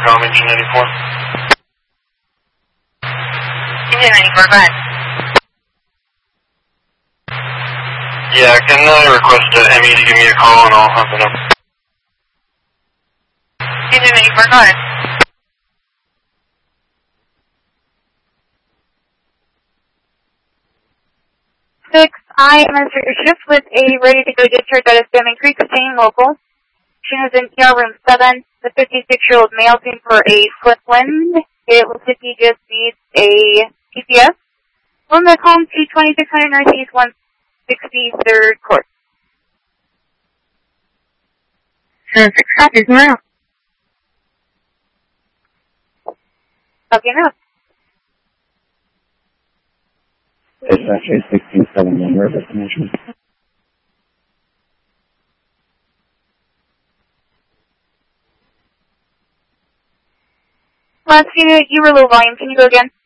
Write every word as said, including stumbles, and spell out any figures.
Intercom, engine ninety-four. Engine ninety-four, go ahead. Yeah, can I request uh, M E to give me a call and I'll have it up. Engine ninety-four, go ahead. Six, I administer your shift with a ready-to-go discharge out of Salmon Creek, staying local. Patient is in P R room seven. The fifty-six-year-old male seen for a slip wind. It looks like he just needs a P P S. Room back home to twenty-six hundred Northeast one sixty-third Court. seven six copies, now. Copy enough. It's actually sixteen seventy-one, where destination? Last unit, you were low volume. Can you go again?